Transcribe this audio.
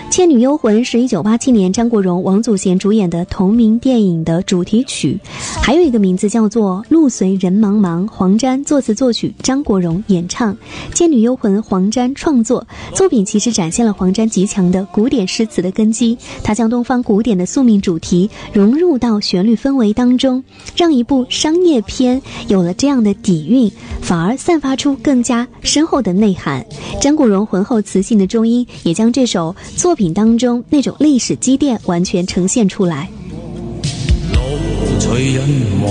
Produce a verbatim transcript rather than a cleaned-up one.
倩女幽魂是一九八七年张国荣、王祖贤主演的同名电影的主题曲，还有一个名字叫做路随人茫茫，黄沾作词作曲，张国荣演唱。倩女幽魂黄沾创作作品，其实展现了黄沾极强的古典诗词的根基，他将东方古典的宿命主题融入到旋律氛围当中，让一部商业片有了这样的底蕴，反而散发出更加深厚的内涵。张国荣浑厚磁性的中音也将这首作品当中那种历史积淀完全呈现出来。